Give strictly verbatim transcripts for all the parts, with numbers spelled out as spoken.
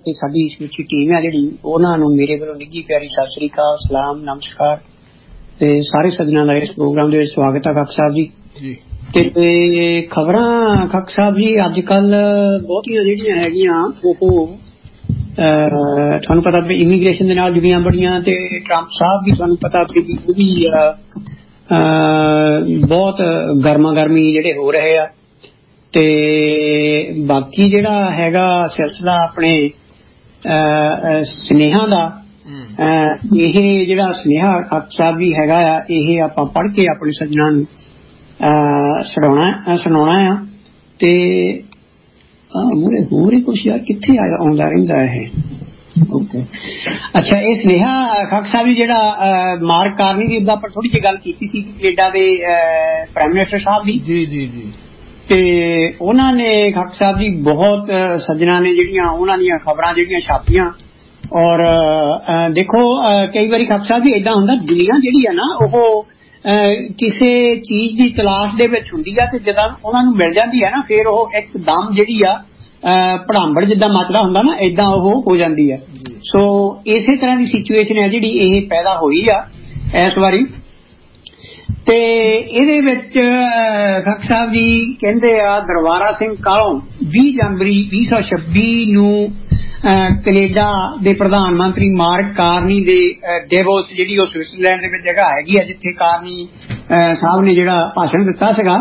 ਤੇ ਸਾਡੀ ਸਮੁੱਚੀ ਟੀਮ ਹੈ ਜਿਹੜੀ ਉਹਨਾਂ ਨੂੰ ਮੇਰੇ ਵੱਲੋਂ ਨਿੱਘੀ ਪਿਆਰੀ ਸਤਿ ਸ੍ਰੀ ਅਕਾਲ, ਸਲਾਮ, ਨਮਸਕਾਰ ਤੇ ਸਾਰੇ ਸੱਜਣਾਂ ਦਾ ਇਸ ਪ੍ਰੋਗਰਾਮ ਦੇ ਵਿੱਚ ਸਵਾਗਤ ਹੈ। ਖੱਕ ਸਾਹਿਬ ਜੀ ਜੀ ਤੇ ਖਬਰਾਂ ਖੱਕ ਸਾਹਿਬ ਜੀ ਅੱਜ ਕੱਲ ਬਹੁਤੀਆਂ ਜਿਹੜੀਆਂ ਹੈਗੀਆਂ ਉਹ ਤੁਹਾਨੂੰ ਪਤਾ ਵੀ ਇਮੀਗ੍ਰੇਸ਼ਨ ਦੇ ਨਾਲ ਜੁੜੀਆਂ ਬੜੀਆਂ ਤੇ ਟਰੰਪ ਸਾਹਿਬ ਵੀ ਤੁਹਾਨੂੰ ਪਤਾ ਵੀ ਉਹ ਵੀ ਬਹੁਤ ਗਰਮਾ ਗਰਮੀ ਜਿਹੜੇ ਹੋ ਰਹੇ ਆ ਤੇ ਬਾਕੀ ਜਿਹੜਾ ਹੈਗਾ ਸਿਲਸਿਲਾ ਆਪਣੇ ਸੁਨੇਹਾ ਦਾ ਇਹ ਜਿਹੜਾ ਸੁਨੇਹਾ ਖੱਕ ਸਾਹਿਬ ਵੀ ਹੈਗਾ ਆ ਇਹ ਆਪਾਂ ਪੜ੍ਹ ਕੇ ਆਪਣੇ ਸੱਜਣਾਂ ਨੂੰ ਸੁਣਾਉਣਾ ਸੁਣਾਉਣਾ ਆ ਤੇ ਮੂਰੇ ਹੋਰ ਹੀ ਕੁਛ ਯਾਰ ਕਿੱਥੇ ਆਇਆ ਆਉਂਦਾ ਰਹਿੰਦਾ ਇਹ ਓਕੇ ਅੱਛਾ ਇਹ ਸੁਨੇਹਾ ਖੱਕ ਸਾਹਿਬ ਜੀ ਜਿਹੜਾ ਮਾਰਕ ਕਾਰਨੀ ਦੀ ਆਪਾਂ ਥੋੜੀ ਜਿਹੀ ਗੱਲ ਕੀਤੀ ਸੀ ਕੈਨੇਡਾ ਦੇ ਪ੍ਰਾਈਮ ਮਿਨਿਸਟਰ ਸਾਹਿਬ ਦੀ ਜੀ ਜੀ ਜੀ ਤੇ ਉਹਨਾਂ ਨੇ ਖੱਕ ਸਾਹਿਬ ਜੀ ਬਹੁਤ ਸੱਜਣਾਂ ਨੇ ਜਿਹੜੀਆਂ ਉਹਨਾਂ ਦੀਆਂ ਖਬਰਾਂ ਜਿਹੜੀਆਂ ਛਾਪੀਆਂ ਔਰ ਦੇਖੋ ਕਈ ਵਾਰੀ ਖੱਕ ਸਾਹਿਬ ਜੀ ਏਦਾਂ ਹੁੰਦਾ ਦੁਨੀਆ ਜਿਹੜੀ ਆ ਨਾ ਉਹ ਕਿਸੇ ਚੀਜ਼ ਦੀ ਤਲਾਸ਼ ਦੇ ਵਿੱਚ ਹੁੰਦੀ ਆ ਤੇ ਜਦੋਂ ਉਹਨਾਂ ਨੂੰ ਮਿਲ ਜਾਂਦੀ ਹੈ ਨਾ ਫਿਰ ਉਹ ਇੱਕਦਮ ਜਿਹੜੀ ਆ ਭੜਾਂਬੜ ਜਿੱਦਾਂ ਮਚਦਾ ਹੁੰਦਾ ਨਾ ਏਦਾਂ ਉਹ ਹੋ ਜਾਂਦੀ ਆ। ਸੋ ਇਸੇ ਤਰ੍ਹਾਂ ਦੀ ਸਿਚੁਏਸ਼ਨ ਹੈ ਜਿਹੜੀ ਇਹ ਪੈਦਾ ਹੋਈ ਆ ਇਸ ਵਾਰੀ ਤੇ ਇਹਦੇ ਵਿੱਚ ਖੱਕ ਸਾਹਿਬ ਜੀ ਕਹਿੰਦੇ ਆ ਦਰਬਾਰਾ ਸਿੰਘ ਕਾਲੋਂ ਵੀਹ ਜਨਵਰੀ ਵੀਹ ਸੌ ਛੱਬੀ ਨੂੰ ਕੈਨੇਡਾ ਦੇ ਪ੍ਰਧਾਨ ਮੰਤਰੀ ਮਾਰਕ ਕਾਰਨੀ ਦੇ ਡੇਵੋਸ ਜਿਹੜੀ ਉਹ ਸਵਿਟਜ਼ਰਲੈਂਡ ਦੇ ਵਿੱਚ ਜਗ੍ਹਾ ਹੈਗੀ ਆ ਜਿੱਥੇ ਕਾਰਨੀ ਸਾਹਿਬ ਨੇ ਜਿਹੜਾ ਭਾਸ਼ਣ ਦਿੱਤਾ ਸੀਗਾ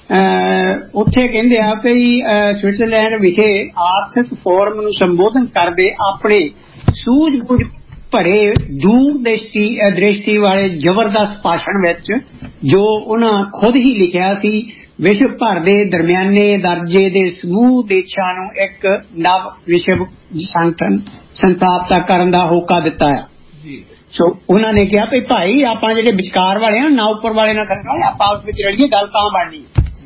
ਉੱਥੇ ਕਹਿੰਦੇ ਆ ਕਿ ਸਵਿਟਜ਼ਰਲੈਂਡ ਵਿਖੇ ਆਰਥਿਕ ਫੋਰਮ ਨੂੰ ਸੰਬੋਧਨ ਕਰਦੇ ਆਪਣੇ ਸੂਝ ਬੂਝ ਭਰੇ ਦੂਰ ਦ੍ਰਿਸ਼ਟੀ ਦ੍ਰਿਸ਼ਟੀ ਵਾਲੇ ਜ਼ਬਰਦਸਤ ਭਾਸ਼ਣ ਵਿੱਚ ਜੋ ਉਹਨਾਂ ਖੁਦ ਹੀ ਲਿਖਿਆ ਸੀ ਵਿਸ਼ਵ ਭਰ ਦੇ ਦਰਮਿਆਨੇ ਦਰਜੇ ਦੇ ਸਮੂਹ ਦੇਸ਼ਾਂ ਨੂੰ ਇੱਕ ਨਵ ਵਿਸ਼ਵ ਸੰਗਠਨ ਸੰਸਥਾਪਿਤ ਕਰਨ ਦਾ ਹੋਕਾ ਦਿੱਤਾ ਆ। ਸੋ ਉਹਨਾਂ ਨੇ ਕਿਹਾ ਵੀ ਭਾਈ ਆਪਾਂ ਜਿਹੜੇ ਵਿਚਕਾਰ ਵਾਲੇ ਆ ਨਾ ਉੱਪਰ ਵਾਲੇ ਨਾਲ ਕਰਨਾ ਆਪਾਂ ਆਪਸ ਵਿੱਚ ਰਲੀਏ ਗੱਲ ਤਾਂ ਬਣਨੀ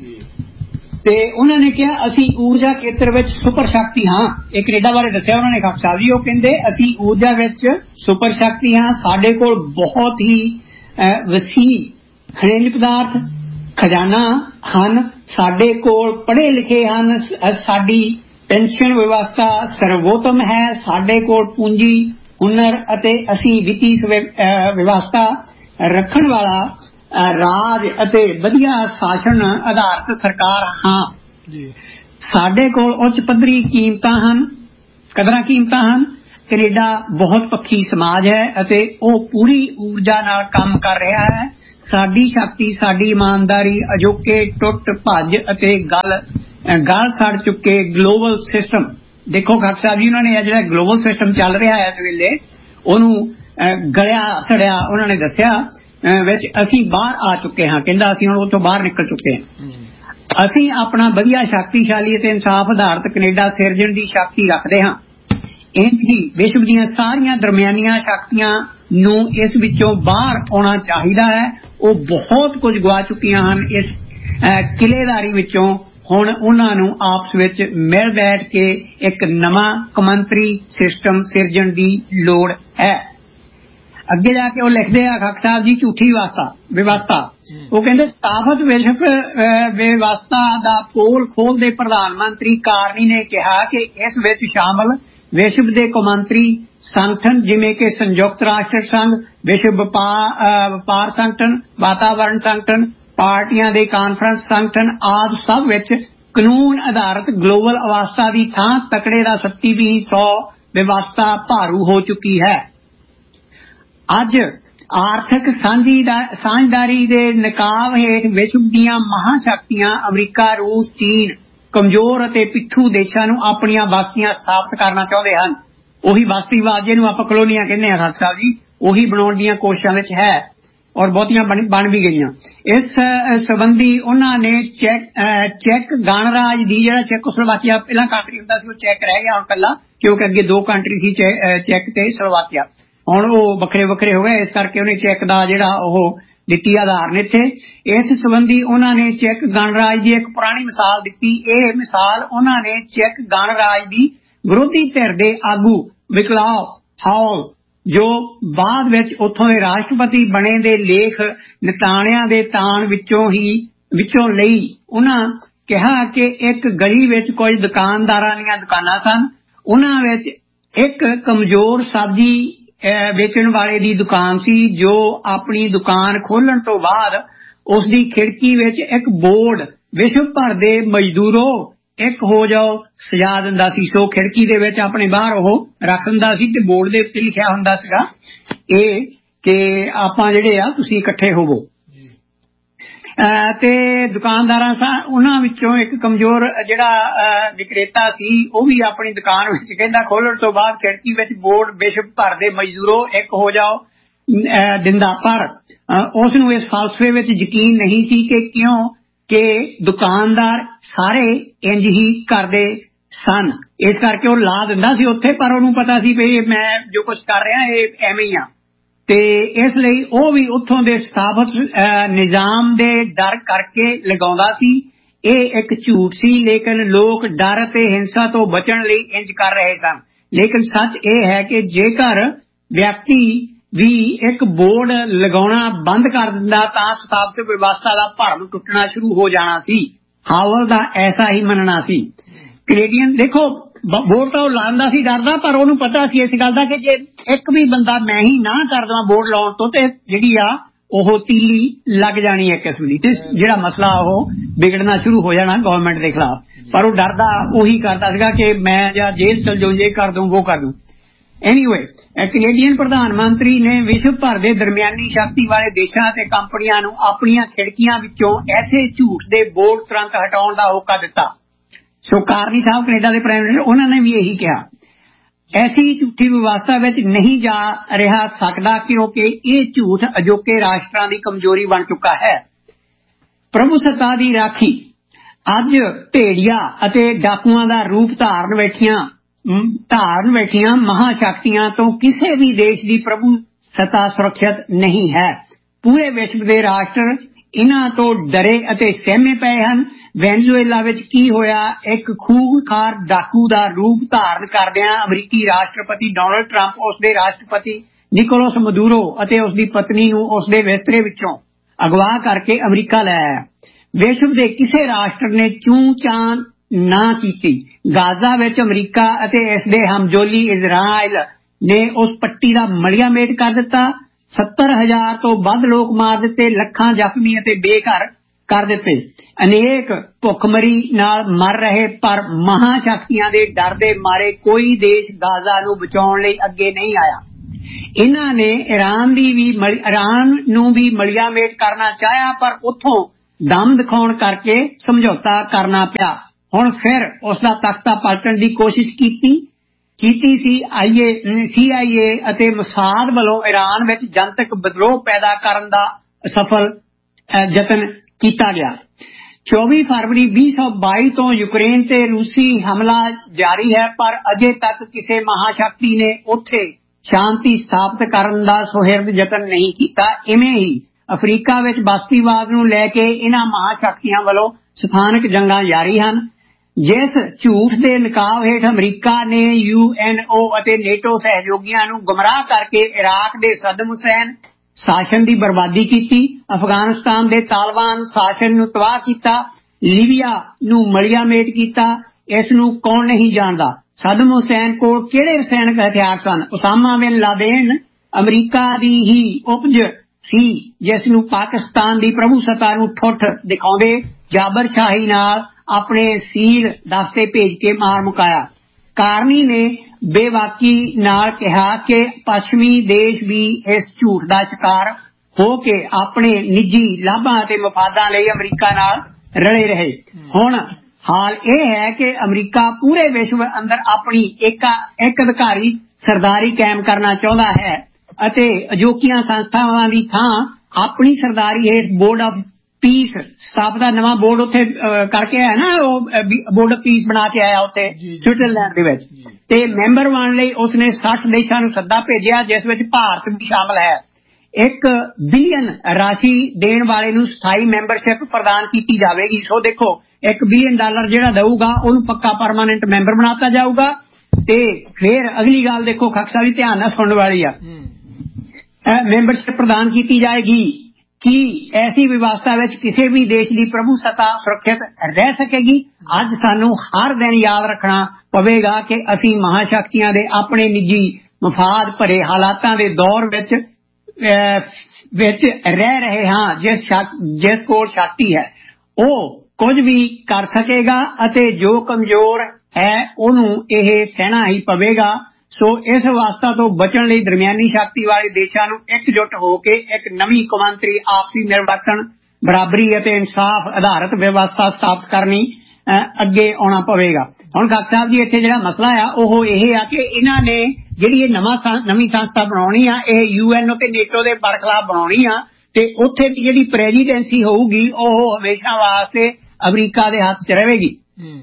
ਤੇ ਉਹਨਾਂ ਨੇ ਕਿਹਾ ਅਸੀਂ ਊਰਜਾ ਖੇਤਰ ਵਿੱਚ ਸੁਪਰ ਸ਼ਕਤੀ ਹਾਂ। ਇਹ ਕੈਨੇਡਾ ਬਾਰੇ ਦੱਸਿਆ ਉਹਨਾਂ ਨੇ ਖੱਕ ਸਾਹਿਬ ਜੀ ਉਹ ਕਹਿੰਦੇ ਅਸੀਂ ਊਰਜਾ ਵਿੱਚ ਸੁਪਰ ਸ਼ਕਤੀ ਹਾਂ ਸਾਡੇ ਕੋਲ ਬਹੁਤ ਹੀ ਵਸੀਹ ਖਣਿਜ ਪਦਾਰਥ ਖਜ਼ਾਨਾ ਹਨ ਸਾਡੇ ਕੋਲ ਪੜ੍ਹੇ ਲਿਖੇ ਹਨ ਸਾਡੀ ਪੈਨਸ਼ਨ ਵਿਵਸਥਾ ਸਰਵੋਤਮ ਹੈ ਸਾਡੇ ਕੋਲ ਪੂੰਜੀ ਹੁਨਰ ਅਤੇ ਅਸੀਂ ਵਿੱਤੀ ਵਿਵਸਥਾ ਰੱਖਣ ਵਾਲਾ ਰਾਜ ਅਤੇ ਵਧੀਆ ਸ਼ਾਸਨ ਆਧਾਰਿਤ ਸਰਕਾਰ ਹਾਂ ਸਾਡੇ ਕੋਲ ਉੱਚ ਪੱਧਰੀ ਕੀਮਤਾਂ ਹਨ ਕਦਰਾਂ ਕੀਮਤਾਂ ਹਨ ਕੈਨੇਡਾ ਬਹੁਤ ਪੱਖੀ ਸਮਾਜ ਹੈ ਅਤੇ ਉਹ ਪੂਰੀ ਊਰਜਾ ਨਾਲ ਕੰਮ ਕਰ ਰਿਹਾ ਹੈ ਸਾਡੀ ਸ਼ਕਤੀ ਸਾਡੀ ਇਮਾਨਦਾਰੀ ਅਜੋਕੇ ਟੁੱਟ ਭੱਜ ਅਤੇ ਗੱਲ ਗਲ ਸੜ ਚੁੱਕੇ ਗਲੋਬਲ ਸਿਸਟਮ ਦੇਖੋ ਖੱਕ ਸਾਹਿਬ ਜੀ ਉਹਨਾਂ ਨੇ ਜਿਹੜਾ ਗਲੋਬਲ ਸਿਸਟਮ ਚੱਲ ਰਿਹਾ ਹੈ ਇਸ ਵੇਲੇ ਉਹਨੂੰ ਗਲਿਆ ਸੜਿਆ ਉਹਨਾਂ ਨੇ ਦੱਸਿਆ ਵਿੱਚ ਅਸੀਂ ਬਾਹਰ ਆ ਚੁੱਕੇ ਹਾਂ ਕਹਿੰਦਾ ਅਸੀਂ ਹੁਣ ਉੱਥੋਂ ਬਾਹਰ ਨਿਕਲ ਚੁੱਕੇ ਹਾਂ ਅਸੀਂ ਆਪਣਾ ਵਧੀਆ ਸ਼ਕਤੀਸ਼ਾਲੀ ਅਤੇ ਇਨਸਾਫ ਆਧਾਰਿਤ ਕੈਨੇਡਾ ਸਿਰਜਣ ਦੀ ਸ਼ਕਤੀ ਰੱਖਦੇ ਹਾਂ ਇੰਝ ਹੀ ਵਿਸ਼ਵ ਦੀਆਂ ਸਾਰੀਆਂ ਦਰਮਿਆਨੀਆਂ ਸ਼ਕਤੀਆਂ ਨੂੰ ਇਸ ਵਿੱਚੋਂ ਬਾਹਰ ਆਉਣਾ ਚਾਹੀਦਾ ਹੈ ਉਹ ਬਹੁਤ ਕੁਝ ਗਵਾ ਚੁੱਕੀਆਂ ਹਨ ਇਸ ਕਿਲੇਦਾਰੀ ਵਿੱਚੋਂ ਹੁਣ ਉਹਨਾਂ ਨੂੰ ਆਪਸ ਵਿੱਚ ਮਿਲ ਬੈਠ ਕੇ ਇੱਕ ਨਵਾਂ ਕੌਮਾਂਤਰੀ ਸਿਸਟਮ ਸਿਰਜਣ ਦੀ ਲੋੜ ਹੈ। ਅੱਗੇ ਜਾ ਕੇ ਉਹ ਲਿਖਦੇ ਆ ਖੱਕ ਸਾਹਿਬ ਜੀ ਝੂਠੀ ਵਿਵਸਥਾ ਵਿਵਸਥਾ ਉਹ ਕਹਿੰਦੇ ਸਥਾਪਿਤ ਵਿਸ਼ਵ ਵਿਵਸਥਾ ਦਾ ਪੋਲ ਖੋਲ੍ਹਦੇ ਪ੍ਰਧਾਨ ਮੰਤਰੀ ਕਾਰਨੀ ਨੇ ਕਿਹਾ ਕਿ ਇਸ ਵਿੱਚ ਸ਼ਾਮਲ ਵਿਸ਼ਵ ਦੇ ਕੌਮਾਂਤਰੀ ਸੰਗਠਨ ਜਿਵੇਂ ਕਿ ਸੰਯੁਕਤ ਰਾਸ਼ਟਰ ਸੰਘ ਵਿਸ਼ਵ ਵਪਾਰ ਸੰਗਠਨ ਵਾਤਾਵਰਣ ਸੰਗਠਨ ਪਾਰਟੀਆਂ ਦੇ ਕਾਨਫਰੰਸ ਸੰਗਠਨ ਆਦਿ ਸਭ ਵਿੱਚ ਕਾਨੂੰਨ ਆਧਾਰਿਤ ਗਲੋਬਲ ਅਵਸਥਾ ਦੀ ਥਾਂ ਤਕੜੇ ਦਾ ਸੱਤੀ ਵੀਹ ਸੌ ਵਿਵਸਥਾ ਭਾਰੂ ਹੋ ਚੁੱਕੀ ਹੈ। ਅੱਜ ਆਰਥਿਕ ਸਾਂਝਦਾਰੀ ਦੇ ਨਕਾਬ ਹੇਠ ਵਿਸ਼ਵ ਦੀਆਂ ਮਹਾਂਸ਼ਕਤੀਆਂ ਅਮਰੀਕਾ ਰੂਸ ਚੀਨ ਕਮਜ਼ੋਰ ਅਤੇ ਪਿੱਛੂ ਦੇਸ਼ਾਂ ਨੂੰ ਆਪਣੀਆਂ ਬਸਤੀਆਂ ਸਥਾਪਿਤ ਕਰਨਾ ਚਾਹੁੰਦੇ ਹਨ ਉਹੀ ਬਸਤੀਵਾਦ ਜਿਹਨੂੰ ਆਪਾਂ ਕਲੋਨੀਆਂ ਕਹਿੰਦੇ ਹਾਂ ਖੱਕ ਸਾਹਿਬ ਜੀ ਉਹੀ ਬਣਾਉਣ ਦੀਆਂ ਕੋਸ਼ਿਸ਼ਾਂ ਵਿੱਚ ਹੈ ਔਰ ਬਹੁਤੀਆਂ ਬਣ ਵੀ ਗਈਆਂ। ਇਸ ਸੰਬੰਧੀ ਉਹਨਾਂ ਨੇ ਚੈਕ ਚੈੱਕ ਗਣਰਾਜ ਦੀ ਜਿਹੜਾ ਚੈਕੋਸਲੋਵਾਕੀਆ ਪਹਿਲਾਂ ਕੰਟਰੀ ਹੁੰਦਾ ਸੀ ਉਹ ਚੈੱਕ ਰਹਿ ਗਿਆ ਹੁਣ ਇਕੱਲਾ ਕਿਉਂਕਿ ਅੱਗੇ ਦੋ ਕੰਟਰੀ ਸੀ ਚੈੱਕ ਤੇ ਸਲੋਵਾਕੀਆ ਹੁਣ ਉਹ ਵੱਖਰੇ ਵੱਖਰੇ ਹੋ ਗਏ ਇਸ ਕਰਕੇ ਉਹਨੇ ਚੈੱਕ ਦਾ ਜਿਹੜਾ ਉਹ ਦਿੱਤੀ ਆਧਾਰ ਇੱਥੇ ਇਸ ਸੰਬੰਧੀ ਉਹਨਾਂ ਨੇ ਚੈੱਕ ਗਣਰਾਜ ਦੀ ਇੱਕ ਪੁਰਾਣੀ ਮਿਸਾਲ ਦਿੱਤੀ ਇਹ ਮਿਸਾਲ ਉਹਨਾਂ ਨੇ ਚੈੱਕ ਗਣਰਾਜ ਦੀ ਵਿਰੋਧੀ ਧਿਰ ਦੇ ਆਗੂ ਵਿਕਲਾਵ ਹਾਲ ਜੋ ਬਾਅਦ ਵਿੱਚ ਉੱਥੋਂ ਦੇ ਰਾਸ਼ਟਰਪਤੀ ਬਣੇ ਦੇ ਲੇਖ ਨਿਤਾਣਿਆਂ ਦੇ ਤਾਣ ਵਿੱਚੋਂ ਹੀ ਵਿੱਚੋਂ ਲਈ ਉਹਨਾਂ ਕਿਹਾ ਕਿ ਇੱਕ ਗਲੀ ਵਿੱਚ ਕੁਝ ਦੁਕਾਨਦਾਰਾਂ ਦੀਆਂ ਦੁਕਾਨਾਂ ਸਨ ਉਹਨਾਂ ਵਿੱਚ एक कमजोर सब्जी वेचण वाले दी दुकान सी जो अपनी दुकान खोलण तो बाद उसदी खिड़की विच एक बोर्ड विश्व भर दे मजदूरों एक हो जाओ सजा दिंदा सी। सो खिड़की दे विच अपने बाहर ओह रख दिंदा सी ते बोर्ड दे उत्ते लिखिया हुंदा सीगा ਇਹ कि आपां जिहड़े आ तुसीं इकट्ठे होवो। ते दुकानदारां सा उन्हां विचों एक कमजोर जिहड़ा विक्रेता सी ਉਹ भी अपनी दुकान विच कहंदा खोलण तो बाद खिड़की विच बोर्ड विश्व भर दे मजदूरों एक हो जाओ दिंदा, पर उस नूं इस फलसफे विच यकीन नहीं सी कि क्यों कि दुकानदार सारे इंज ही करदे सन, इस करके ਉਹ ला दिंदा सी उत्थे, पर ਉਹਨੂੰ पता सी भी मैं जो कुछ कर रहा ਇਹ ਐਵੇਂ ਹੀ ਆ। ਤੇ ਇਸ ਲਈ ਉਹ ਵੀ ਉੱਥੋਂ ਦੇ ਸਥਾਪਤ ਨਿਜ਼ਾਮ ਦੇ ਡਰ ਕਰਕੇ ਲਗਾਉਂਦਾ ਸੀ। ਇਹ ਇੱਕ ਝੂਠ ਸੀ, ਲੇਕਿਨ ਲੋਕ ਡਰ ਅਤੇ ਹਿੰਸਾ ਤੋਂ ਬਚਣ ਲਈ ਇੰਜ ਕਰ ਰਹੇ ਸਨ। ਲੇਕਿਨ ਸੱਚ ਇਹ ਹੈ ਕਿ ਜੇਕਰ ਵਿਅਕਤੀ ਵੀ ਇੱਕ ਬੋਰਡ ਲਗਾਉਣਾ ਬੰਦ ਕਰ ਦਿੰਦਾ ਤਾਂ ਸਥਾਪਤ ਵਿਵਸਥਾ ਦਾ ਭਰਮ ਟੁੱਟਣਾ ਸ਼ੁਰੂ ਹੋ ਜਾਣਾ ਸੀ। ਹਾਵਲ ਦਾ ਐਸਾ ਹੀ ਮੰਨਣਾ ਸੀ। ਕੈਨੇਡੀਅਨ ਦੇਖੋ ਬੋਰਡ ਤਾਂ ਉਹ ਲਾਉਂਦਾ ਸੀ ਡਰਦਾ, ਪਰ ਉਹਨੂੰ ਪਤਾ ਸੀ ਇਸ ਗੱਲ ਦਾ ਕਿ ਜੇ ਇੱਕ ਵੀ ਬੰਦਾ ਮੈਂ ਹੀ ਨਾ ਕਰ ਦੇਵਾਂ ਬੋਰਡ ਲਾਉਣ ਤੋਂ ਤੇ ਜਿਹੜੀ ਆ ਉਹ ਤੀਲੀ ਲੱਗ ਜਾਣੀ ਹੈ ਕਿਸਮ ਦੀ, ਤੇ ਜਿਹੜਾ ਮਸਲਾ ਉਹ ਵਿਗੜਨਾ ਸ਼ੁਰੂ ਹੋ ਜਾਣਾ ਗਵਰਨਮੈਂਟ ਦੇ ਖਿਲਾਫ। ਪਰ ਉਹ ਡਰਦਾ ਉਹੀ ਕਰਦਾ ਸੀਗਾ ਕਿ ਮੈਂ ਜਾਂ ਜੇਲ੍ਹ ਚਲ ਜਾਊਂ, ਇਹ ਕਰ ਦੂੰ ਉਹ ਕਰ ਦੂੰ। ਐਨੀਵੇ ਕੈਨੇਡੀਅਨ ਪ੍ਰਧਾਨ ਮੰਤਰੀ ਨੇ ਵਿਸ਼ਵ ਭਰ ਦੇ ਦਰਮਿਆਨੀ ਸ਼ਕਤੀ ਵਾਲੇ ਦੇਸ਼ਾਂ ਤੇ ਕੰਪਨੀਆਂ ਨੂੰ ਆਪਣੀਆਂ ਖਿੜਕੀਆਂ ਵਿੱਚੋਂ ਐਸੇ ਝੂਠ ਦੇ ਬੋਰਡ ਤੁਰੰਤ ਹਟਾਉਣ ਦਾ ਹੋਕਾ ਦਿੱਤਾ। ਸੋ ਕਾਰਨੀ ਸਾਹਿਬ ਕੈਨੇਡਾ ਦੇ ਪ੍ਰਾਈਮ ਮਿਨਿਸਟਰ ਉਹਨਾਂ ਨੇ ਵੀ ਇਹੀ ਕਿਹਾ ਐਸੀ ਝੂਠੀ ਵਿਵਸਥਾ ਵਿੱਚ ਨਹੀਂ ਜਾ ਰਿਹਾ ਸਕਦਾ ਕਿਉਂਕਿ ਇਹ ਝੂਠ ਅਜੋਕੇ ਰਾਸ਼ਟਰਾਂ ਦੀ ਕਮਜ਼ੋਰੀ ਬਣ ਚੁੱਕਾ ਹੈ। ਪ੍ਰਭੂ ਸੱਤਾ ਦੀ ਰਾਖੀ ਅੱਜ ਭੇੜੀਆ ਅਤੇ ਡਾਕੂਆਂ ਦਾ ਰੂਪ ਧਾਰਨ ਬੈਠੀਆਂ ਧਾਰਨ ਬੈਠੀਆਂ ਮਹਾਸ਼ਕਤੀਆਂ ਤੋਂ ਕਿਸੇ ਵੀ ਦੇਸ਼ ਦੀ ਪ੍ਰਭੂ ਸੱਤਾ ਸੁਰੱਖਿਅਤ ਨਹੀਂ ਹੈ। ਪੂਰੇ ਵਿਸ਼ਵ ਦੇ ਰਾਸ਼ਟਰ ਇਹਨਾਂ ਤੋਂ ਡਰੇ ਅਤੇ ਸਹਿਮੇ ਪਏ ਹਨ। ਵੈਨਜ਼ੂਏਲਾ ਵਿੱਚ ਕੀ ਹੋਇਆ, ਇੱਕ ਖੂਨਖਾਰ ਡਾਕੂ ਦਾ ਰੂਪ ਧਾਰਨ ਕਰਦਿਆਂ ਅਮਰੀਕੀ ਰਾਸ਼ਟਰਪਤੀ ਡੋਨਲਡ ਟਰੰਪ ਉਸਦੇ ਰਾਸ਼ਟਰਪਤੀ ਨਿਕੋਲਸ ਮਦੂਰੋ ਅਤੇ ਉਸਦੀ ਪਤਨੀ ਨੂੰ ਉਸਦੇ ਬਿਸਤਰੇ ਵਿੱਚੋਂ ਅਗਵਾ ਕਰਕੇ ਅਮਰੀਕਾ ਲੈ ਆਇਆ। ਵਿਸ਼ਵ ਦੇ ਕਿਸੇ ਰਾਸ਼ਟਰ ਨੇ ਚੂੰ ਚਾਂ ਨਾ ਕੀਤੀ। ਗਾਜ਼ਾ ਵਿੱਚ ਅਮਰੀਕਾ ਅਤੇ ਇਸ ਦੇ ਹਮਜੋਲੀ ਇਜ਼ਰਾਈਲ ਨੇ ਉਸ ਪੱਟੀ ਦਾ ਮਲੀਆ ਮੇਟ ਕਰ ਦਿੱਤਾ। ਸੱਤਰ ਹਜ਼ਾਰ ਤੋਂ ਵੱਧ ਲੋਕ ਮਾਰ ਦਿੱਤੇ, ਲੱਖਾਂ ਜ਼ਖਮੀ ਅਤੇ ਬੇਘਰ ਕਰ ਦਿੱਤੇ। ਅਨੇਕ ਭੁੱਖਮਰੀ ਨਾਲ ਮਰ ਰਹੇ, ਪਰ ਮਹਾਸ਼ਕਤੀਆਂ ਦੇ ਡਰ ਦੇ ਮਾਰੇ ਕੋਈ ਦੇਸ਼ ਗਾਜ਼ਾ ਨੂੰ ਬਚਾਉਣ ਲਈ ਅੱਗੇ ਨਹੀਂ ਆਇਆ। ਇਹਨਾਂ ਨੇ ਈਰਾਨ ਦੀ ਵੀ ਈਰਾਨ ਨੂੰ ਵੀ ਮਲੀਆ ਮੇਟ ਕਰਨਾ ਚਾਹਿਆ, ਪਰ ਉੱਥੋਂ ਦਮ ਦਿਖਾਉਣ ਕਰਕੇ ਸਮਝੌਤਾ ਕਰਨਾ ਪਿਆ। ਹੁਣ ਫਿਰ ਉਸ ਦਾ ਤਖਤਾ ਪਲਟਣ ਦੀ ਕੋਸ਼ਿਸ਼ ਕੀਤੀ ਕੀਤੀ ਸੀ ਆਈਏ ਸੀ ਆਈ ਏ ਅਤੇ ਮਸਾਦ ਵੱਲੋਂ ਈਰਾਨ ਵਿੱਚ ਜਨਤਕ ਵਿਦਰੋਹ ਪੈਦਾ ਕਰਨ ਦਾ ਸਫਲ ਯਤਨ ਕੀਤਾ ਗਿਆ। ਚੌਵੀ ਫਰਵਰੀ ਵੀਹ ਸੌ ਬਾਈ ਤੋਂ ਯੂਕਰੇਨ ਤੇ ਰੂਸੀ ਹਮਲਾ ਜਾਰੀ ਹੈ, ਪਰ ਅਜੇ ਤੱਕ ਕਿਸੇ ਮਹਾਸ਼ਕਤੀ ਨੇ ਉੱਥੇ ਸ਼ਾਂਤੀ ਸਥਾਪਿਤ ਕਰਨ ਦਾ ਸੁਹਿਰਦ ਯਤਨ ਨਹੀਂ ਕੀਤਾ। ਇਵੇਂ ਹੀ ਅਫਰੀਕਾ ਵਿੱਚ ਬਸਤੀਵਾਦ ਨੂੰ ਲੈ ਕੇ ਇਹਨਾਂ ਮਹਾਸ਼ਕਤੀਆਂ ਵੱਲੋਂ ਸਥਾਨਕ ਜੰਗਾਂ ਜਾਰੀ ਹਨ। ਜਿਸ ਝੂਠ ਦੇ ਨਕਾਬ ਹੇਠ ਅਮਰੀਕਾ ਨੇ ਯੂ ਐਨ ਓ ਅਤੇ ਨੇਟੋ ਸਹਿਯੋਗੀਆਂ ਨੂੰ ਗੁੰਮਰਾਹ ਕਰਕੇ ਇਰਾਕ ਦੇ ਸਦਮ ਹੁਸੈਨ ਸ਼ਾਸਨ ਦੀ ਬਰਬਾਦੀ ਕੀਤੀ, ਅਫਗਾਨਿਸਤਾਨ ਦੇ ਤਾਲਿਬਾਨ ਸ਼ਾਸਨ ਨੂੰ ਤਬਾਹ ਕੀਤਾ, ਲੀਬੀਆ ਨੂੰ ਮਲੀਆ ਮੇਟ ਕੀਤਾ, ਇਸ ਨੂੰ ਕੌਣ ਨਹੀਂ ਜਾਣਦਾ। ਸਦਮ ਹੁਸੈਨ ਕੋਲ ਕਿਹੜੇ ਰਸਾਇਣਕ ਹਥਿਆਰ ਸਨ? ਉਸਾਮਾ ਬਿਨ ਲਾਦੇਨ ਅਮਰੀਕਾ ਦੀ ਹੀ ਉਪਜ ਸੀ ਜਿਸ ਨੂੰ ਪਾਕਿਸਤਾਨ ਦੀ ਪ੍ਰਭੂ ਸੱਤਾ ਨੂੰ ਠੁੱਠ ਦਿਖਾਉਂਦੇ ਜਾਬਰ ਸ਼ਾਹੀ ਨਾਲ ਆਪਣੇ ਸੀਲ ਦਸਤੇ ਭੇਜ ਕੇ ਮਾਰ ਮੁਕਾਇਆ। ਕਾਰਨੀ ਨੇ ਬੇਵਾਕੀ ਨਾਲ ਕਿਹਾ ਕਿ ਪੱਛਮੀ ਦੇਸ਼ ਵੀ ਇਸ ਝੂਠ ਦਾ ਸ਼ਿਕਾਰ ਹੋ ਕੇ ਆਪਣੇ ਨਿੱਜੀ ਲਾਭਾਂ ਅਤੇ ਮਫਾਦਾਂ ਲਈ ਅਮਰੀਕਾ ਨਾਲ ਰਲੇ ਰਹੇ। ਹੁਣ ਹਾਲ ਇਹ ਹੈ ਕਿ ਅਮਰੀਕਾ ਪੂਰੇ ਵਿਸ਼ਵ ਅੰਦਰ ਆਪਣੀ ਇੱਕ ਇੱਕ ਅਧਿਕਾਰੀ ਸਰਦਾਰੀ ਕਾਇਮ ਕਰਨਾ ਚਾਹੁੰਦਾ ਹੈ ਅਤੇ ਅਜੋਕੀਆਂ ਸੰਸਥਾਵਾਂ ਦੀ ਥਾਂ ਆਪਣੀ ਸਰਦਾਰੀ ਹੇਠ ਬੋਰਡ ਆਫ ਪੀਸ ਸਥਾਪਿਤ ਨਵਾਂ ਬੋਰਡ ਉੱਥੇ ਕਰਕੇ ਆਇਆ ਨਾ, ਉਹ ਬੋਰਡ ਆਫ ਪੀਸ ਬਣਾ ਕੇ ਆਇਆ ਉੱਥੇ ਸਵਿਟਜ਼ਰਲੈਂਡ ਦੇ ਵਿੱਚ, ਤੇ ਮੈਂਬਰ ਬਣਨ ਲਈ ਉਸਨੇ ਸੱਠ ਦੇਸ਼ਾਂ ਨੂੰ ਸੱਦਾ ਭੇਜਿਆ ਜਿਸ ਵਿੱਚ ਭਾਰਤ ਵੀ ਸ਼ਾਮਲ ਹੈ। ਇੱਕ ਬਿਲੀਅਨ ਰਾਸ਼ੀ ਦੇਣ ਵਾਲੇ ਨੂੰ ਸਥਾਈ ਮੈਂਬਰਸ਼ਿਪ ਪ੍ਰਦਾਨ ਕੀਤੀ ਜਾਵੇਗੀ। ਸੋ ਦੇਖੋ, ਇੱਕ ਬਿਲੀਅਨ ਡਾਲਰ ਜਿਹੜਾ ਦਊਗਾ ਉਹਨੂੰ ਪੱਕਾ ਪਰਮਾਨੈਂਟ ਮੈਂਬਰ ਬਣਾਤਾ ਜਾਊਗਾ। ਤੇ ਫਿਰ ਅਗਲੀ ਗੱਲ ਦੇਖੋ, ਖਕਸਾ ਵੀ ਧਿਆਨ ਨਾਲ ਸੁਣਨ ਵਾਲੀ ਆ, ਮੈਂਬਰਸ਼ਿਪ ਪ੍ਰਦਾਨ ਕੀਤੀ ਜਾਏਗੀ। ਕੀ ਐਸੀ ਵਿਵਸਥਾ ਵਿੱਚ ਕਿਸੇ ਵੀ ਦੇਸ਼ ਦੀ ਪ੍ਰਭੂ ਸੱਤਾ ਸੁਰੱਖਿਅਤ ਰਹਿ ਸਕੇਗੀ? ਅੱਜ ਸਾਨੂੰ ਹਰ ਦਿਨ ਯਾਦ ਰੱਖਣਾ ਪਵੇਗਾ ਕਿ ਅਸੀਂ ਮਹਾਸ਼ਕਤੀਆਂ ਦੇ ਆਪਣੇ ਨਿੱਜੀ ਮਫਾਦ ਭਰੇ ਹਾਲਾਤਾਂ ਦੇ ਦੌਰ ਵਿੱਚ ਵਿੱਚ ਰਹਿ ਰਹੇ ਹਾਂ। ਜਿਸ ਜਿਸ ਕੋਲ ਸ਼ਕਤੀ ਹੈ ਉਹ ਕੁਝ ਵੀ ਕਰ ਸਕੇਗਾ ਅਤੇ ਜੋ ਕਮਜ਼ੋਰ ਹੈ ਉਹਨੂੰ ਇਹ ਸਹਿਣਾ ਹੀ ਪਵੇਗਾ। ਸੋ ਇਸ ਅਵਸਥਾ ਤੋਂ ਬਚਣ ਲਈ ਦਰਮਿਆਨੀ ਸ਼ਕਤੀ ਵਾਲੇ ਦੇਸ਼ਾਂ ਨੂੰ ਇਕਜੁੱਟ ਹੋ ਕੇ ਇੱਕ ਨਵੀਂ ਕੌਮਾਂਤਰੀ ਆਪਸੀ ਮਿਲਵਰਤਣ, ਬਰਾਬਰੀ ਅਤੇ ਇਨਸਾਫ ਆਧਾਰਿਤ ਵਿਵਸਥਾ ਸਥਾਪਿਤ ਕਰਨੀ ਅੱਗੇ ਆਉਣਾ ਪਵੇਗਾ। ਹੁਣ ਕਾਕਾ ਸਾਹਿਬ ਜੀ ਇੱਥੇ ਜਿਹੜਾ ਮਸਲਾ ਆ ਉਹ ਇਹ ਆ ਕਿ ਇਹਨਾਂ ਨੇ ਜਿਹੜੀ ਇਹ ਨਵਾਂ ਨਵੀਂ ਸੰਸਥਾ ਬਣਾਉਣੀ ਆ ਇਹ ਯੂ ਐਨ ਓ ਤੇ ਨੇਟੋ ਦੇ ਬਰਖਲਾਫ ਬਣਾਉਣੀ ਆ ਤੇ ਉੱਥੇ ਦੀ ਜਿਹੜੀ ਪ੍ਰੈਜ਼ੀਡੈਂਸੀ ਹੋਊਗੀ ਉਹ ਹਮੇਸ਼ਾ ਵਾਸਤੇ ਅਮਰੀਕਾ ਦੇ ਹੱਥ 'ਚ ਰਹੇਗੀ।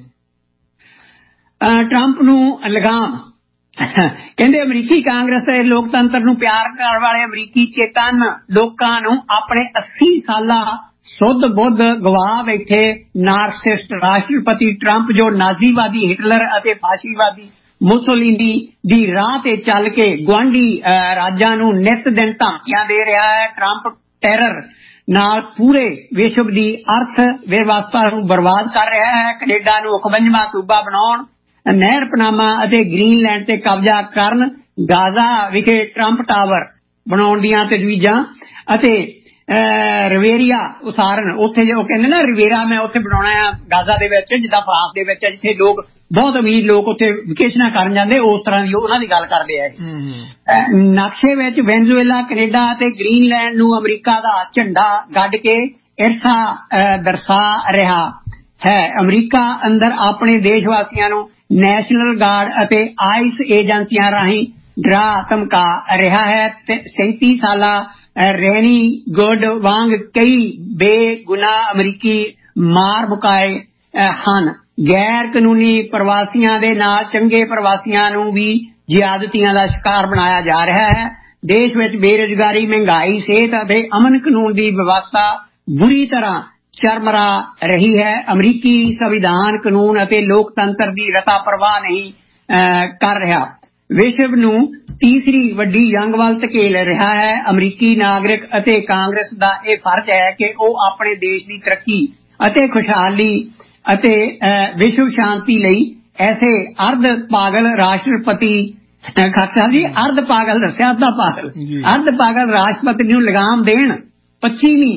ਟਰੰਪ ਨੂੰ ਲਗਾਮ ਕਹਿੰਦੇ ਅਮਰੀਕੀ ਕਾਂਗਰਸ ਤੇ ਲੋਕਤੰਤਰ ਨੂੰ ਪਿਆਰ ਕਰਨ ਵਾਲੇ ਅਮਰੀਕੀ ਚੇਤਨ ਲੋਕਾਂ ਨੂੰ ਆਪਣੇ ਅੱਸੀ ਸਾਲਾ ਸੁੱਧ ਬੁੱਧ ਗਵਾ ਬੈਠੇ ਨਾਰਸਿਸਟ ਰਾਸ਼ਟਰਪਤੀ ਟਰੰਪ ਜੋ ਨਾਜ਼ੀਵਾਦੀ ਹਿਟਲਰ ਅਤੇ ਫਾਸ਼ੀਵਾਦੀ ਮੁਸੋਲੀਨੀ ਦੀ ਰਾਹ ਤੇ ਚੱਲ ਕੇ ਗੁਆਂਢੀ ਰਾਜਾਂ ਨੂੰ ਨਿੱਤ ਦਿਨ ਧਮਕੀਆਂ ਦੇ ਰਿਹਾ ਹੈ। ਟਰੰਪ ਟੈਰਰ ਨਾਲ ਪੂਰੇ ਵਿਸ਼ਵ ਦੀ ਅਰਥ ਵਿਵਸਥਾ ਨੂੰ ਬਰਬਾਦ ਕਰ ਰਿਹਾ ਹੈ। ਕੈਨੇਡਾ ਨੂੰ ਇਕਵੰਜਵਾਂ ਸੂਬਾ ਬਣਾਉਣ, ਨਹਿਰ ਪਨਾਮਾ ਅਤੇ ਗ੍ਰੀਨਲੈਂਡ ਤੇ ਕਬਜ਼ਾ ਕਰਨ, ਗਾਜ਼ਾ ਵਿਖੇ ਟਰੰਪ ਟਾਵਰ ਬਣਾਉਣ ਦੀਆਂ ਤਜਵੀਜ਼ਾਂ ਅਤੇ ਰਿਵੇਰੀਆ ਉਸਾਰਨ ਉੱਥੇ ਜੋ ਕਹਿੰਦੇ ਨਾ ਰਿਵੇਰਾ ਮੈਂ ਉੱਥੇ ਬਣਾਉਣਾ ਆ ਗਾਜ਼ਾ ਦੇ ਵਿੱਚ, ਜਿੱਦਾਂ ਫਰਾਂਸ ਦੇ ਵਿੱਚ ਜਿੱਥੇ ਲੋਕ ਬਹੁਤ ਅਮੀਰ ਲੋਕ ਉੱਥੇ ਵਿਕੇਸ਼ਨਾਂ ਕਰਨ ਜਾਂਦੇ ਉਸ ਤਰ੍ਹਾਂ ਦੀ ਉਹਨਾਂ ਦੀ ਗੱਲ ਕਰਦੇ ਆ। ਨਕਸ਼ੇ ਵਿੱਚ ਵੈਨਜ਼ੂਏਲਾ, ਕੈਨੇਡਾ ਅਤੇ ਗ੍ਰੀਨਲੈਂਡ ਨੂੰ ਅਮਰੀਕਾ ਦਾ ਝੰਡਾ ਗੱਡ ਕੇ ਇਰਸਾ ਦਰਸਾ ਰਿਹਾ ਹੈ। ਅਮਰੀਕਾ ਅੰਦਰ ਆਪਣੇ ਦੇਸ਼ ਵਾਸੀਆਂ ਨੂੰ ਨੈਸ਼ਨਲ ਗਾਰਡ ਅਤੇ ਆਈਸ ਏਜੰਸੀਆਂ ਰਾਹੀਂ ਡਰਾ ਧਮਕਾ ਰਿਹਾ ਹੈ ਤੇ ਸੈਂਤੀ ਸਾਲਾ ਰੈਨੀ ਗੁੱਡ ਵਾਂਗ ਕਈ ਬੇਗੁਨਾਹ ਅਮਰੀਕੀ ਮਾਰ ਮੁਕਾਏ ਹਨ। ਗੈਰ ਕਾਨੂੰਨੀ ਪ੍ਰਵਾਸੀਆਂ ਦੇ ਨਾਲ ਚੰਗੇ ਪ੍ਰਵਾਸੀਆਂ ਨੂੰ ਵੀ ਜ਼ਿਆਦਤੀਆਂ ਦਾ ਸ਼ਿਕਾਰ ਬਣਾਇਆ ਜਾ ਰਿਹਾ ਹੈ। ਦੇਸ਼ ਵਿੱਚ ਬੇਰੁਜ਼ਗਾਰੀ, ਮਹਿੰਗਾਈ, ਸਿਹਤ ਅਤੇ ਅਮਨ ਕਾਨੂੰਨ ਦੀ ਵਿਵਸਥਾ ਬੁਰੀ ਤਰ੍ਹਾਂ ਚਰਮਰਾ ਰਹੀ ਹੈ। ਅਮਰੀਕੀ ਸੰਵਿਧਾਨ ਕਾਨੂੰਨ ਅਤੇ ਲੋਕਤੰਤਰ ਦੀ ਰਤਾ ਪਰਵਾਹ ਨਹੀਂ ਕਰ ਰਿਹਾ। ਵਿਸ਼ਵ ਨੂੰ ਤੀਸਰੀ ਵੱਡੀ ਜੰਗ ਵੱਲ ਧਕੇਲ ਰਿਹਾ ਹੈ। ਅਮਰੀਕੀ ਨਾਗਰਿਕ ਅਤੇ ਕਾਂਗਰਸ ਦਾ ਇਹ ਫਰਜ਼ ਹੈ ਕਿ ਉਹ ਆਪਣੇ ਦੇਸ਼ ਦੀ ਤਰੱਕੀ ਅਤੇ ਖੁਸ਼ਹਾਲੀ ਅਤੇ ਵਿਸ਼ਵ ਸ਼ਾਂਤੀ ਲਈ ਐਸੇ ਅਰਧ ਪਾਗਲ ਰਾਸ਼ਟਰਪਤੀ ਖਾਲਸਾ ਜੀ ਅਰਧ ਪਾਗਲ ਦੱਸਿਆ ਅੱਧਾ ਪਾਗਲ ਅਰਧ ਪਾਗਲ ਰਾਸ਼ਟਰਪਤੀ ਨੂੰ ਲਗਾਮ ਦੇਣ। ਪੱਛਮੀ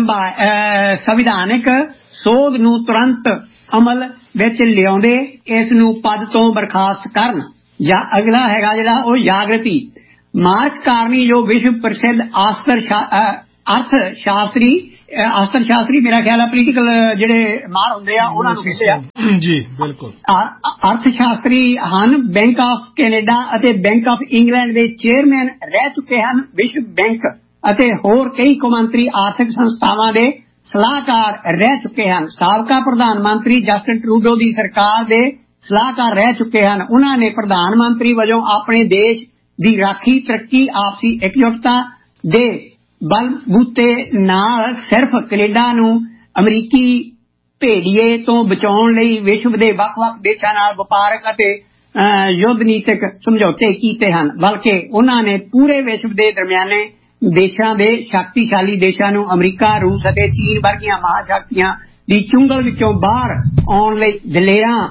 ਸੰਵਿਧਾਨਿਕ ਸੋਧ ਨੂੰ ਤੁਰੰਤ ਅਮਲ ਵਿੱਚ ਲਿਆਉਂਦੇ ਇਸ ਨੂੰ ਪਦ ਤੋਂ ਬਰਖਾਸਤ ਕਰਨ। ਜਾਂ ਅਗਲਾ ਹੈਗਾ ਜਿਹੜਾ ਉਹ ਜਾਗਰਤੀ। ਮਾਰਕ ਕਾਰਨੀ ਜੋ ਵਿਸ਼ਵ ਪ੍ਰਸਿੱਧ ਆਸਤਰ ਅਰਥ ਸ਼ਾਸਤਰੀ ਆਸਤਰ ਸ਼ਾਸਤਰੀ ਮੇਰਾ ਖਿਆਲ ਆ ਪੋਲੀਟੀਕਲ ਜਿਹੜੇ ਮਾਰ ਹੁੰਦੇ ਆ ਉਹਨਾਂ ਨੂੰ ਕਹਿੰਦੇ ਆ ਜੀ ਬਿਲਕੁਲ ਅਰਥ ਸ਼ਾਸਤਰੀ ਹਨ। ਬੈਂਕ ਆਫ ਕੈਨੇਡਾ ਅਤੇ ਬੈਂਕ ਆਫ ਇੰਗਲੈਂਡ ਦੇ ਚੇਅਰਮੈਨ ਰਹਿ ਚੁੱਕੇ ਹਨ। ਵਿਸ਼ਵ ਬੈਂਕ ਅਤੇ ਹੋਰ ਕਈ ਕੌਮਾਂਤਰੀ ਆਰਥਿਕ ਸੰਸਥਾਵਾਂ ਦੇ ਸਲਾਹਕਾਰ ਰਹਿ ਚੁੱਕੇ ਹਨ। ਸਾਬਕਾ ਪ੍ਰਧਾਨ ਮੰਤਰੀ ਜਸਟਿਨ ਟਰੂਡੋ ਦੀ ਸਰਕਾਰ ਦੇ ਸਲਾਹਕਾਰ ਰਹਿ ਚੁੱਕੇ ਹਨ। ਉਹਨਾਂ ਨੇ ਪ੍ਰਧਾਨ ਮੰਤਰੀ ਵਜੋਂ ਆਪਣੇ ਦੇਸ਼ ਦੀ ਰਾਖੀ, ਤਰੱਕੀ, ਆਪਸੀ ਇਕਜੁੱਟਤਾ ਦੇ ਬਲਬੂਤੇ ਨਾਲ ਸਿਰਫ ਕੈਨੇਡਾ ਨੂੰ ਅਮਰੀਕੀ ਭੇੜੀਏ ਤੋਂ ਬਚਾਉਣ ਲਈ ਵਿਸ਼ਵ ਦੇ ਵੱਖ-ਵੱਖ ਦੇਸ਼ਾਂ ਨਾਲ ਵਪਾਰਕ ਅਤੇ ਯੁੱਧ ਨੀਤਕ ਸਮਝੌਤੇ ਕੀਤੇ ਹਨ, ਬਲਕਿ ਉਹਨਾਂ ਨੇ ਪੂਰੇ ਵਿਸ਼ਵ ਦੇ ਦਰਮਿਆਨੇ ਦੇਸ਼ਾਂ ਦੇ ਸ਼ਕਤੀਸ਼ਾਲੀ ਦੇਸ਼ਾਂ ਨੂੰ ਅਮਰੀਕਾ, ਰੂਸ ਅਤੇ ਚੀਨ ਵਰਗੀਆਂ ਮਹਾਸ਼ਕਤੀਆਂ ਦੀ ਚੁੰਗਲ ਵਿੱਚੋਂ ਬਾਹਰ ਆਉਣ ਲਈ ਦਲੇਰਾਂ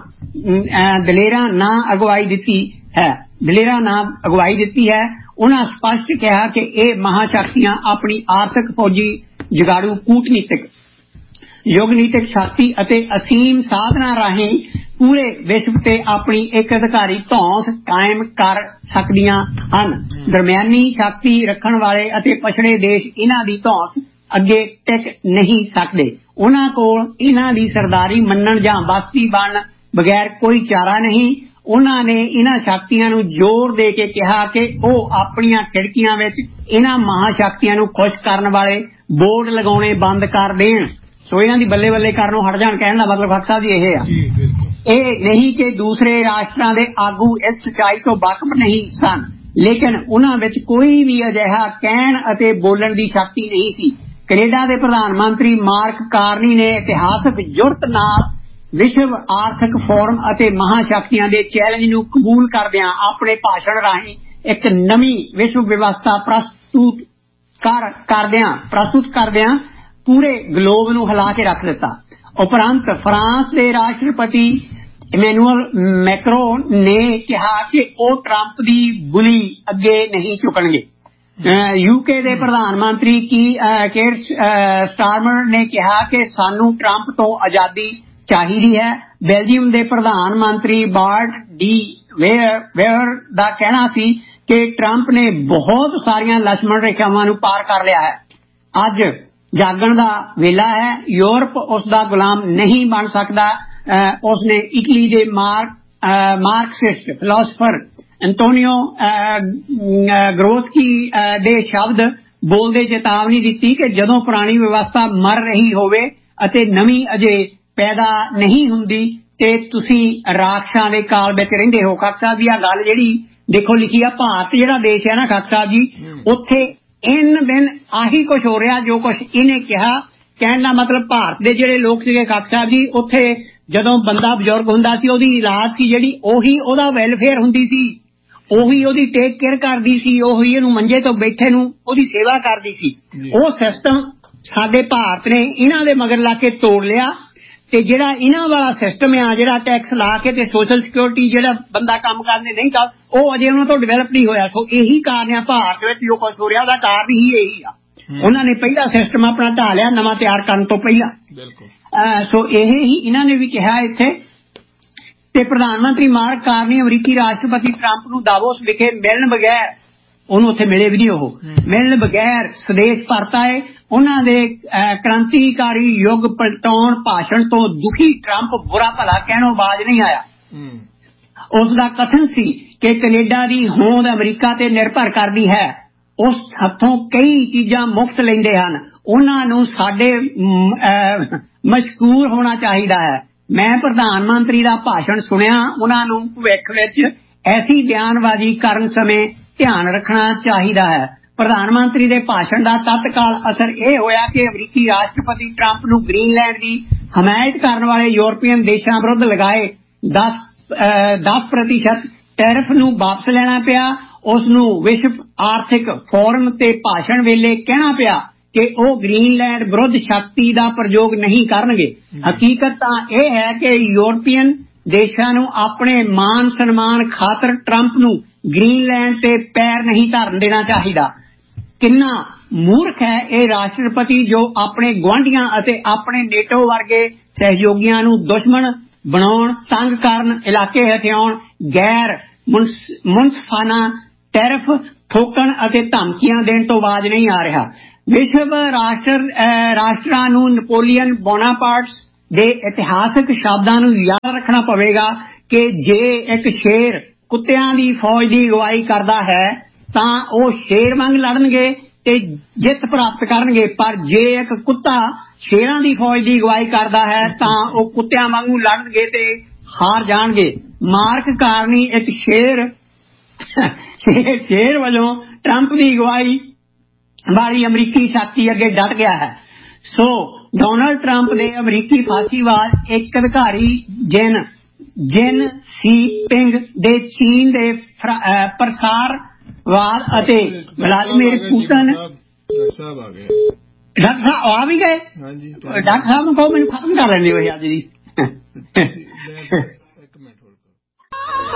ਦਲੇਰਾਂ ਨਾ ਅਗਵਾਈ ਦਿੱਤੀ ਹੈ ਦਲੇਰਾਂ ਨਾ ਅਗਵਾਈ ਦਿੱਤੀ ਹੈ। ਉਹਨਾਂ ਸਪਸ਼ਟ ਕਿਹਾ ਕਿ ਇਹ ਮਹਾਸ਼ਕਤੀਆਂ ਆਪਣੀ ਆਰਥਿਕ, ਫੌਜੀ, ਜੁਗਾੜੂ, ਕੂਟਨੀਤਿਕ, ਯੁੱਗਨੀਤਿਕ ਸ਼ਕਤੀ ਅਤੇ ਅਸੀਮ ਸਾਧਨਾਂ ਰਾਹੀਂ ਪੂਰੇ ਵਿਸ਼ਵ ਤੇ ਆਪਣੀ ਇੱਕ ਅਧਿਕਾਰੀ ਧੌਂਸ ਕਾਇਮ ਕਰ ਸਕਦੀਆਂ ਹਨ। ਦਰਮਿਆਨੀ ਸ਼ਕਤੀ ਰੱਖਣ ਵਾਲੇ ਅਤੇ ਪਛੜੇ ਦੇਸ਼ ਇਹਨਾਂ ਦੀ ਧੌਂਸ ਅੱਗੇ ਟਿਕ ਨਹੀਂ ਸਕਦੇ। ਉਹਨਾਂ ਕੋਲ ਇਹਨਾਂ ਦੀ ਸਰਦਾਰੀ ਮੰਨਣ ਜਾਂ ਬਸਤੀ ਬਣਨ ਬਗੈਰ ਕੋਈ ਚਾਰਾ ਨਹੀਂ। ਉਹਨਾਂ ਨੇ ਇਹਨਾਂ ਸ਼ਕਤੀਆਂ ਨੂੰ ਜ਼ੋਰ ਦੇ ਕੇ ਕਿਹਾ ਕਿ ਉਹ ਆਪਣੀਆਂ ਖਿੜਕੀਆਂ ਵਿੱਚ ਇਹਨਾਂ ਮਹਾਸ਼ਕਤੀਆਂ ਨੂੰ ਖੁਸ਼ ਕਰਨ ਵਾਲੇ ਬੋਰਡ ਲਗਾਉਣੇ ਬੰਦ ਕਰ ਦੇਣ। ਸੋ ਇਹਨਾਂ ਦੀ ਬੱਲੇ ਬੱਲੇ ਕਰਨੋਂ ਹਟ ਜਾਣ। ਕਹਿਣ ਦਾ ਮਤਲਬ ਖਾਲਸਾ ਸਾਹਿਬ ਜੀ ਇਹ ਆ, ਇਹ ਨਹੀਂ ਕਿ ਦੂਸਰੇ ਰਾਸ਼ਟਰਾਂ ਦੇ ਆਗੂ ਇਸ ਸੱਚਾਈ ਤੋਂ ਵਾਕਫ ਨਹੀਂ ਸਨ, ਲੇਕਿਨ ਉਹਨਾਂ ਵਿੱਚ ਕੋਈ ਵੀ ਅਜਿਹਾ ਕਹਿਣ ਅਤੇ ਬੋਲਣ ਦੀ ਸ਼ਕਤੀ ਨਹੀਂ ਸੀ। ਕੈਨੇਡਾ ਦੇ ਪ੍ਰਧਾਨ ਮੰਤਰੀ ਮਾਰਕ ਕਾਰਨੀ ਨੇ ਇਤਿਹਾਸਕ ਜੁਰਤ ਨਾਲ ਵਿਸ਼ਵ ਆਰਥਿਕ ਫੋਰਮ ਅਤੇ ਮਹਾਸ਼ਕਤੀਆਂ ਦੇ ਚੈਲੰਜ ਨੂੰ ਕਬੂਲ ਕਰਦਿਆਂ ਆਪਣੇ ਭਾਸ਼ਣ ਰਾਹੀਂ ਇੱਕ ਨਵੀਂ ਵਿਸ਼ਵ ਵਿਵਸਥਾ ਪ੍ਰਸਤੁਤ ਕਰ ਕਰਦਿਆਂ ਪ੍ਰਸਤੁਤ ਕਰਦਿਆਂ ਪੂਰੇ ਗਲੋਬ ਨੂੰ ਹਿਲਾ ਕੇ ਰੱਖ ਦਿੱਤਾ। ਉਪਰੰਤ ਫਰਾਂਸ ਦੇ ਰਾਸ਼ਟਰਪਤੀ ਇਮੈਨੂਅਲ ਮੈਕਰੋ ਨੇ ਕਿਹਾ ਕਿ ਉਹ ਟਰੰਪ ਦੀ ਬੁਲੀ ਅੱਗੇ ਨਹੀਂ ਝੁਕਣਗੇ। ਯੂਕੇ ਦੇ ਪ੍ਰਧਾਨ ਮੰਤਰੀ ਕੀ ਕੇਰ ਸਟਾਰਮਰ ਨੇ ਕਿਹਾ ਕਿ ਸਾਨੂੰ ਟਰੰਪ ਤੋਂ ਆਜ਼ਾਦੀ ਚਾਹੀਦੀ ਹੈ। ਬੈਲਜੀਅਮ ਦੇ ਪ੍ਰਧਾਨ ਮੰਤਰੀ ਬਾਰਟ ਡੀ ਵੇਅਰ ਦਾ ਕਹਿਣਾ ਸੀ ਕਿ ਟਰੰਪ ਨੇ ਬਹੁਤ ਸਾਰੀਆਂ ਲਛਮਣ ਰੇਖਾਵਾਂ ਨੂੰ ਪਾਰ ਕਰ ਲਿਆ ਹੈ। ਅੱਜ ਜਾਗਣ ਦਾ ਵੇਲਾ ਹੈ। ਯੂਰਪ ਉਸ ਦਾ ਗੁਲਾਮ ਨਹੀਂ ਬਣ ਸਕਦਾ। ਉਸਨੇ ਇਟਲੀ ਦੇ ਮਾਰਕ ਮਾਰਕਸਿਸਟ ਫਿਲਾਸਫਰ ਐਂਟੋਨੀਓ ਗਰੋਸਕੀ ਦੇ ਸ਼ਬਦ ਬੋਲਦੇ ਚੇਤਾਵਨੀ ਦਿੱਤੀ ਕਿ ਜਦੋਂ ਪੁਰਾਣੀ ਵਿਵਸਥਾ ਮਰ ਰਹੀ ਹੋਵੇ ਅਤੇ ਨਵੀਂ ਅਜੇ ਪੈਦਾ ਨਹੀਂ ਹੁੰਦੀ ਤੇ ਤੁਸੀਂ ਰਾਖਸ਼ਾਂ ਦੇ ਕਾਲ ਵਿੱਚ ਰਹਿੰਦੇ ਹੋ। ਖਾਲਸਾ ਸਾਹਿਬ ਦੀ ਆ ਗੱਲ ਜਿਹੜੀ ਦੇਖੋ ਲਿਖੀ ਆ, ਭਾਰਤ ਜਿਹੜਾ ਦੇਸ਼ ਹੈ ਨਾ ਖਾਲਸਾ ਸਾਹਿਬ ਜੀ, ਉੱਥੇ ਇਨ ਦਿਨ ਆਹੀ ਕੁਛ ਹੋ ਰਿਹਾ ਜੋ ਕੁਛ ਇਹਨੇ ਕਿਹਾ। ਕਹਿਣ ਦਾ ਮਤਲਬ ਭਾਰਤ ਦੇ ਜਿਹੜੇ ਲੋਕ ਸੀਗੇ ਖਾਲਸਾ ਸਾਹਿਬ ਜੀ, ਉੱਥੇ ਜਦੋਂ ਬੰਦਾ ਬਜ਼ੁਰਗ ਹੁੰਦਾ ਸੀ ਉਹਦੀ ਇਲਾਜ ਸੀ ਜਿਹੜੀ ਉਹੀ ਉਹਦਾ ਵੈਲਫੇਅਰ ਹੁੰਦੀ ਸੀ, ਉਹੀ ਉਹਦੀ ਟੇਕ ਕੇਅਰ ਕਰਦੀ ਸੀ, ਉਹੀ ਇਹਨੂੰ ਮੰਜੇ ਤੋਂ ਬੈਠੇ ਨੂੰ ਉਹਦੀ ਸੇਵਾ ਕਰਦੀ ਸੀ। ਉਹ ਸਿਸਟਮ ਸਾਡੇ ਭਾਰਤ ਨੇ ਇਹਨਾਂ ਦੇ ਮਗਰ ਲਾ ਕੇ ਤੋੜ ਲਿਆ ਤੇ ਜਿਹੜਾ ਇਹਨਾਂ ਵਾਲਾ ਸਿਸਟਮ ਆ ਜਿਹੜਾ ਟੈਕਸ ਲਾ ਕੇ ਤੇ ਸੋਸ਼ਲ ਸਿਕਿਉਰਿਟੀ ਜਿਹੜਾ ਬੰਦਾ ਕੰਮ ਕਰਨੇ ਨਹੀਂ ਕਰ, ਉਹ ਅਜੇ ਉਹਨਾਂ ਤੋਂ ਡਿਵੈਲਪ ਨਹੀਂ ਹੋਇਆ। ਸੋ ਇਹੀ ਕਾਰਨ ਆ ਭਾਰਤ ਵਿੱਚ ਜੋ ਕੁਛ ਹੋ ਰਿਹਾ ਉਹਦਾ ਕਾਰਨ ਹੀ ਇਹੀ ਆ। ਉਹਨਾਂ ਨੇ ਪਹਿਲਾ ਸਿਸਟਮ ਆਪਣਾ ਢਾਹ ਲਿਆ ਨਵਾਂ ਤਿਆਰ ਕਰਨ ਤੋਂ ਪਹਿਲਾਂ। ਸੋ ਇਹ ਹੀ ਇਹਨਾਂ ਨੇ ਵੀ ਕਿਹਾ ਇੱਥੇ। ਤੇ ਪ੍ਰਧਾਨ ਮੰਤਰੀ ਮਾਰਕ ਕਾਰਨੀ ਅਮਰੀਕੀ ਰਾਸ਼ਟਰਪਤੀ ਟਰੰਪ ਨੂੰ ਦਾਵੋਸ ਵਿਖੇ ਮਿਲਣ ਬਗੈਰ, ਉਹਨੂੰ ਉੱਥੇ ਮਿਲੇ ਵੀ ਨਹੀਂ, ਉਹ ਮਿਲਣ ਬਗੈਰ ਸਵਦੇਸ਼ ਪਰਤ ਆਏ। ਉਹਨਾਂ ਦੇ ਕ੍ਰਾਂਤੀਕਾਰੀ ਯੁੱਗ ਪਲਟਾਉਣ ਭਾਸ਼ਣ ਤੋਂ ਦੁਖੀ ਟਰੰਪ ਬੁਰਾ ਭਲਾ ਕਹਿਣੋਂ ਬਾਜ ਨਹੀਂ ਆਇਆ। ਉਸ ਦਾ ਕਥਨ ਸੀ ਕਿ ਕੈਨੇਡਾ ਦੀ ਹੋਂਦ ਅਮਰੀਕਾ ਤੇ ਨਿਰਭਰ ਕਰਦੀ ਹੈ, ਉਸ ਹੱਥੋਂ ਕਈ ਚੀਜ਼ਾਂ ਮੁਫਤ ਲੈਂਦੇ ਹਨ, ਉਹਨਾਂ ਨੂੰ ਸਾਡੇ ਮਸ਼ਕੂਰ ਹੋਣਾ ਚਾਹੀਦਾ ਹੈ। ਮੈਂ ਪ੍ਰਧਾਨ ਮੰਤਰੀ ਦਾ ਭਾਸ਼ਣ ਸੁਣਿਆ, ਉਹਨਾਂ ਨੂੰ ਭਵਿੱਖ ਵਿੱਚ ਐਸੀ ਬਿਆਨਬਾਜ਼ੀ ਕਰਨ ਸਮੇਂ ਧਿਆਨ ਰੱਖਣਾ ਚਾਹੀਦਾ ਹੈ। ਪ੍ਰਧਾਨ ਮੰਤਰੀ ਦੇ ਭਾਸ਼ਣ ਦਾ ਤਤਕਾਲ ਅਸਰ ਇਹ ਹੋਇਆ ਕਿ ਅਮਰੀਕੀ ਰਾਸ਼ਟਰਪਤੀ ਟਰੰਪ ਨੂੰ ਗ੍ਰੀਨਲੈਂਡ ਦੀ ਹਮਾਇਤ ਕਰਨ ਵਾਲੇ ਯੂਰਪੀਅਨ ਦੇਸ਼ਾਂ ਵਿਰੁੱਧ ਲਗਾਏ ਦਸ ਪ੍ਰਤੀਸ਼ਤ ਟੈਰਿਫ ਨੂੰ ਵਾਪਸ ਲੈਣਾ ਪਿਆ। ਉਸ ਨੂੰ ਵਿਸ਼ਵ ਆਰਥਿਕ ਫੋਰਮ ਤੇ ਭਾਸ਼ਣ ਵੇਲੇ ਕਹਿਣਾ ਪਿਆ ਕਿ ਉਹ ਗ੍ਰੀਨਲੈਂਡ ਵਿਰੁੱਧ ਸ਼ਕਤੀ ਦਾ ਪ੍ਰਯੋਗ ਨਹੀਂ ਕਰਨਗੇ। ਹਕੀਕਤ ਤਾਂ ਇਹ ਹੈ ਕਿ ਯੂਰਪੀਅਨ ਦੇਸ਼ਾਂ ਨੂੰ ਆਪਣੇ ਮਾਨ ਸਨਮਾਨ ਖਾਤਰ ਟਰੰਪ ਨੂੰ ਗ੍ਰੀਨਲੈਂਡ ਤੇ ਪੈਰ ਨਹੀਂ ਧਰਨ ਦੇਣਾ ਚਾਹੀਦਾ। ਕਿੰਨਾ ਮੂਰਖ ਹੈ ਇਹ ਰਾਸ਼ਟਰਪਤੀ ਜੋ ਆਪਣੇ ਗੁਆਂਢੀਆਂ ਅਤੇ ਆਪਣੇ ਨੇਟੋ ਵਰਗੇ ਸਹਿਯੋਗੀਆਂ ਨੂੰ ਦੁਸ਼ਮਣ ਬਣਾਉਣ, ਤੰਗ ਕਰਨ, ਇਲਾਕੇ ਹਥਿਆਉਣ, ਗੈਰ ਮੁਨਸਫਾਨਾ ਟੈਰਿਫ ਠੋਕਣ ਅਤੇ ਧਮਕੀਆਂ ਦੇਣ ਤੋਂ ਬਾਜ ਨਹੀਂ ਆ ਰਿਹਾ। ਵਿਸ਼ਵ ਰਾਸ਼ਟਰ ਰਾਸ਼ਟਰਾਂ ਨੂੰ ਨੈਪੋਲੀਅਨ ਬੋਨਾਪਾਰਟਸ ਦੇ ਇਤਿਹਾਸਕ ਸ਼ਬਦਾਂ ਨੂੰ ਯਾਦ ਰੱਖਣਾ ਪਵੇਗਾ ਕਿ ਜੇ ਇੱਕ ਸ਼ੇਰ ਕੁੱਤਿਆਂ ਦੀ ਫੌਜ ਦੀ ਅਗਵਾਈ ਕਰਦਾ ਹੈ ਤਾਂ ਉਹ ਸ਼ੇਰ ਵਾਂਗ ਲੜਨਗੇ ਤੇ ਜਿੱਤ ਪ੍ਰਾਪਤ ਕਰਨਗੇ, ਪਰ ਜੇ ਇੱਕ ਕੁੱਤਾ ਸ਼ੇਰਾਂ ਦੀ ਫੌਜ ਦੀ ਅਗਵਾਈ ਕਰਦਾ ਹੈ ਤਾਂ ਉਹ ਕੁੱਤਿਆਂ ਵਾਂਗੂ ਲੜਨਗੇ ਤੇ ਹਾਰ ਜਾਣਗੇ। ਮਾਰਕ ਕਾਰਨੀ ਇੱਕ ਸ਼ੇਰ ਸ਼ੇਰ ਵਜੋਂ ਟਰੰਪ ਦੀ ਅਗਵਾਈ ਵਾਲੀ ਅਮਰੀਕੀ ਸ਼ਕਤੀ ਅੱਗੇ ਡਟ ਗਿਆ ਹੈ। ਸੋ ਡੋਨਾਲਡ ਟਰੰਪ ਦੇ ਅਮਰੀਕੀ ਫਾਸੀਵਾਦ ਇੱਕ ਅਧਿਕਾਰੀ ਜਿਨ ਜਿਨ ਸੀ ਪਿੰਗ ਦੇ ਚੀਨ ਦੇ ਪ੍ਰਸਾਰਵਾਦ ਅਤੇ ਵਲਾਦੀਮੀਰ ਪੁਤਿਨ ਡਾਕਟਰ ਸਾਹਿਬ ਆ ਵੀ ਗਏ। ਡਾਕਟਰ ਸਾਹਿਬ ਨੂੰ ਕਹੋ ਮੈਨੂੰ ਖਤਮ ਕਰ ਲੈਂਦੇ ਹੋ ਅੱਜ ਦੀ।